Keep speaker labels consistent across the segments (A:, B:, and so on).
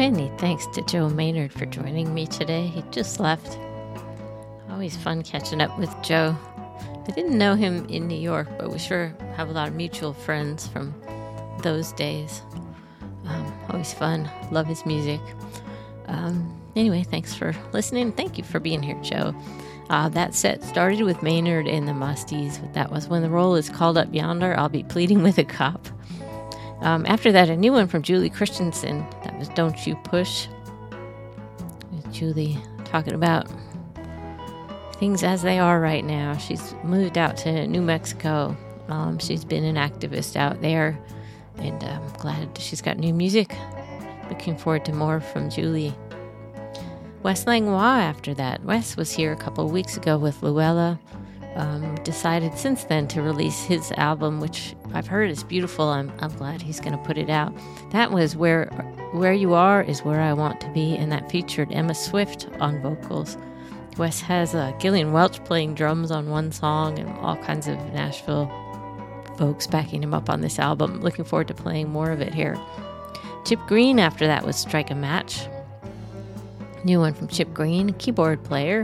A: Many thanks to Joe Maynard for joining me today. He just left. Always fun catching up with Joe. I didn't know him in New York, but we sure have a lot of mutual friends from those days. Always fun. Love his music. Anyway, thanks for listening. Thank you for being here, Joe. That set started with Maynard and the Musties. That was When the Roll is Called Up Yonder, I'll Be Pleading with a Cop. After that, a new one from Julie Christensen. That was Don't You Push. Julie talking about things as they are right now. She's moved out to New Mexico. She's been an activist out there, and I'm glad she's got new music. Looking forward to more from Julie. Wes Langlois after that. Wes was here a couple of weeks ago with Luella. Decided since then to release his album, which I've heard is beautiful. I'm glad he's going to put it out. That was Where You Are Is Where I Want to Be, and that featured Emma Swift on vocals. Wes has Gillian Welch playing drums on one song and all kinds of Nashville folks backing him up on this album. Looking forward to playing more of it here. Chip Green after that was Strike a Match. New one from Chip Green, keyboard player.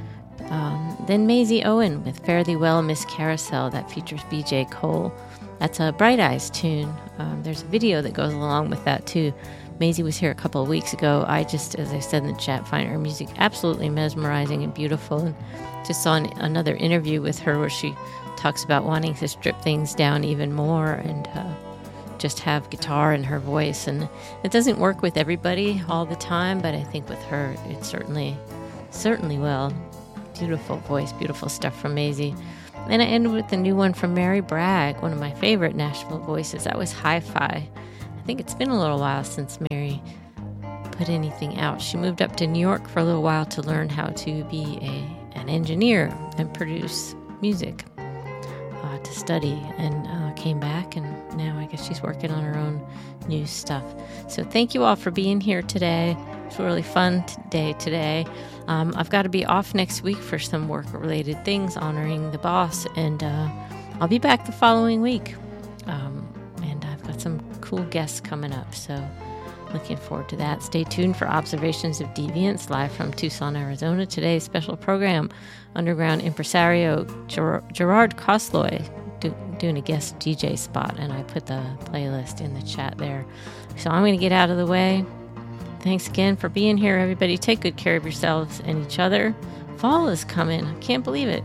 A: Then Maisie Owen with Fare Thee Well, Miss Carousel. That features B.J. Cole. That's a Bright Eyes tune. There's a video that goes along with that too. Maisie was here a couple of weeks ago. I just, as I said in the chat, find her music absolutely mesmerizing and beautiful. And just saw another interview with her where she talks about wanting to strip things down even more and just have guitar in her voice. And it doesn't work with everybody all the time, but I think with her, it certainly will. Beautiful voice, beautiful stuff from Maisie. And I ended with the new one from Mary Bragg, one of my favorite Nashville voices. That was Hi-Fi. I think it's been a little while since Mary put anything out. She moved up to New York for a little while to learn how to be an engineer and produce music, to study, and came back, and now I guess she's working on her own new stuff. So thank you all for being here today. It's a really fun day today. I've got to be off next week for some work-related things, honoring the boss, and I'll be back the following week. And I've got some cool guests coming up, so looking forward to that. Stay tuned for Observations of Deviance, live from Tucson, Arizona. Today's special program, underground impresario Gerard Kosloy doing a guest DJ spot, and I put the playlist in the chat there. So I'm going to get out of the way. Thanks again for being here, everybody. Take good care of yourselves and each other. Fall is coming. I can't believe it.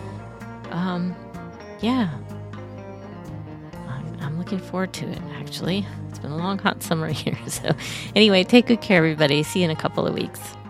A: Yeah. I'm looking forward to it, actually. It's been a long, hot summer here. So anyway, take good care, everybody. See you in a couple of weeks.